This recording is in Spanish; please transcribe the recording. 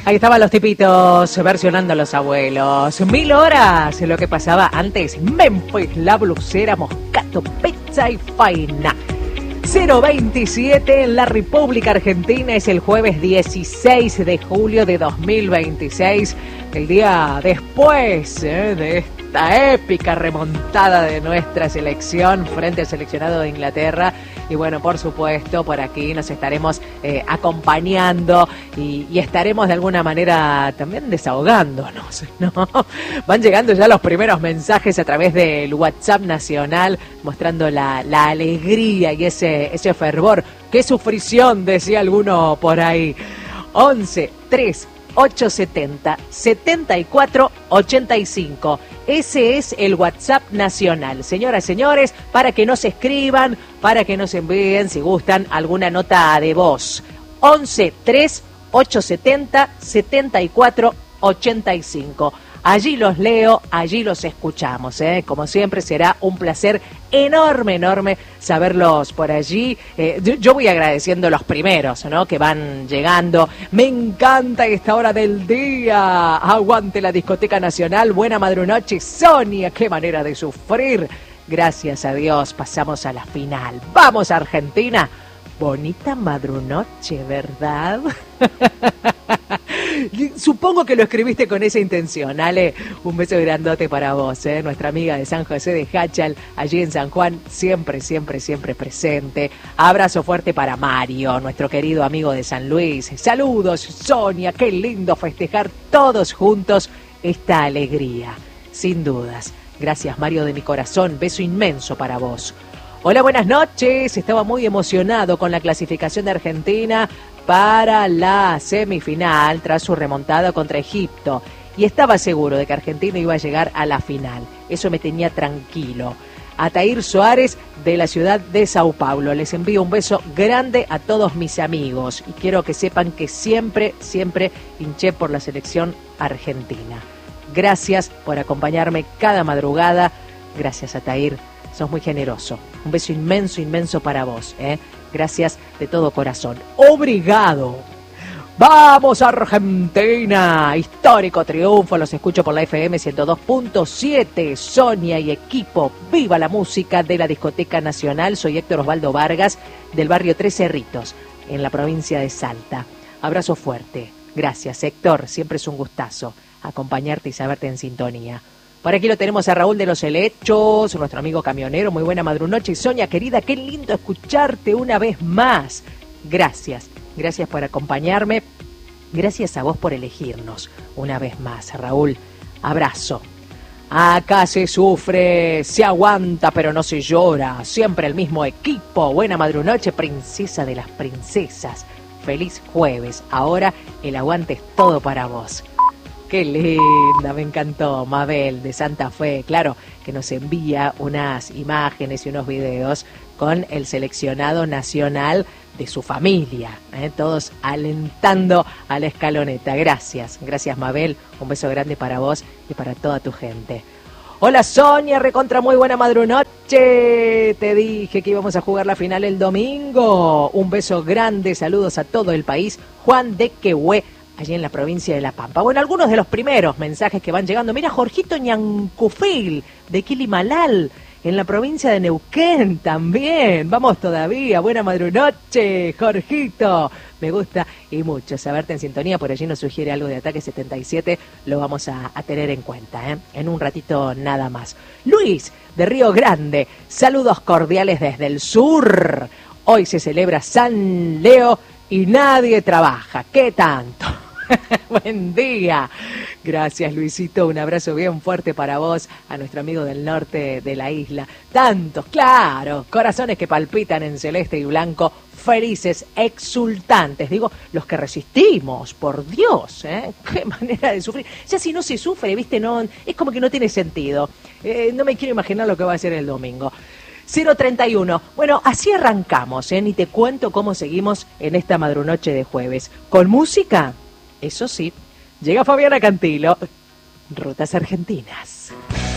Ahí estaban los tipitos versionando a los abuelos. 1000 horas, lo que pasaba antes. Memphis, La Blusera, Moscato, Pizza y Faina. 027 en la República Argentina. Es el jueves 16 de julio de 2026. El día después de esta épica remontada de nuestra selección frente al seleccionado de Inglaterra. Y bueno, por supuesto, por aquí nos estaremos acompañando y estaremos de alguna manera también desahogándonos, ¿no? Van llegando ya los primeros mensajes a través del WhatsApp nacional mostrando la alegría y ese fervor. ¡Qué sufrición!, decía alguno por ahí. 11 3 870 74 85. Ese es el WhatsApp nacional. Señoras, señores, para que nos escriban, para que nos envíen, si gustan, alguna nota de voz. 11 3 870 74 85. Allí los leo, allí los escuchamos, ¿eh? Como siempre será un placer enorme, enorme saberlos por allí. Yo voy agradeciendo los primeros, ¿no?, que van llegando. Me encanta esta hora del día. Aguante la Discoteca Nacional. Buena madrunoche, Sonia. Qué manera de sufrir. Gracias a Dios pasamos a la final. Vamos, Argentina. Bonita madrunoche, ¿verdad? Supongo que lo escribiste con esa intención, Ale. Un beso grandote para vos, nuestra amiga de San José de Hachal, allí en San Juan, siempre, siempre, siempre presente. Abrazo fuerte para Mario, nuestro querido amigo de San Luis. Saludos, Sonia, qué lindo festejar todos juntos esta alegría, sin dudas. Gracias, Mario, de mi corazón, beso inmenso para vos. Hola, buenas noches. Estaba muy emocionado con la clasificación de Argentina para la semifinal tras su remontada contra Egipto. Y estaba seguro de que Argentina iba a llegar a la final. Eso me tenía tranquilo. Atair Suárez, de la ciudad de Sao Paulo. Les envío un beso grande a todos mis amigos. Y quiero que sepan que siempre, siempre hinché por la selección argentina. Gracias por acompañarme cada madrugada. Gracias, Atair. Sos muy generoso. Un beso inmenso, inmenso para vos, ¿eh? Gracias de todo corazón. ¡Obrigado! ¡Vamos, Argentina! Histórico triunfo. Los escucho por la FM 102.7. Sonia y equipo. ¡Viva la música de la Discoteca Nacional! Soy Héctor Osvaldo Vargas, del barrio Tres Cerritos, en la provincia de Salta. Abrazo fuerte. Gracias, Héctor. Siempre es un gustazo acompañarte y saberte en sintonía. Por aquí lo tenemos a Raúl de los Helechos, nuestro amigo camionero. Muy buena madrunoche. Y Sonia, querida, qué lindo escucharte una vez más. Gracias, gracias por acompañarme. Gracias a vos por elegirnos una vez más, Raúl. Abrazo. Acá se sufre, se aguanta, pero no se llora. Siempre el mismo equipo. Buena madrunoche, princesa de las princesas. Feliz jueves. Ahora el aguante es todo para vos. Qué linda, me encantó. Mabel de Santa Fe, claro, que nos envía unas imágenes y unos videos con el seleccionado nacional de su familia, todos alentando a la escaloneta. Gracias, gracias, Mabel, un beso grande para vos y para toda tu gente. Hola, Sonia, recontra muy buena madrunoche. Te dije que íbamos a jugar la final el domingo. Un beso grande, saludos a todo el país. Juan de Quehue, allí en la provincia de La Pampa. Bueno, algunos de los primeros mensajes que van llegando. Mira, Jorgito Ñancufil, de Quilimalal, en la provincia de Neuquén también. Vamos todavía. Buena madrunoche, Jorgito. Me gusta y mucho saberte en sintonía. Por allí nos sugiere algo de Ataque 77. Lo vamos a tener en cuenta, en un ratito nada más. Luis, de Río Grande. Saludos cordiales desde el sur. Hoy se celebra San Leo y nadie trabaja. ¿Qué tanto? Buen día. Gracias, Luisito. Un abrazo bien fuerte para vos, a nuestro amigo del norte de la isla. Tantos, claro, corazones que palpitan en celeste y blanco, felices, exultantes. Digo, los que resistimos, por Dios, qué manera de sufrir. Ya si no se sufre, viste, no, es como que no tiene sentido. No me quiero imaginar lo que va a ser el domingo. 031. Bueno, así arrancamos, ni te cuento cómo seguimos en esta madrunoche de jueves. ¿Con música? Eso sí. Llega Fabiana Cantilo. Rutas Argentinas.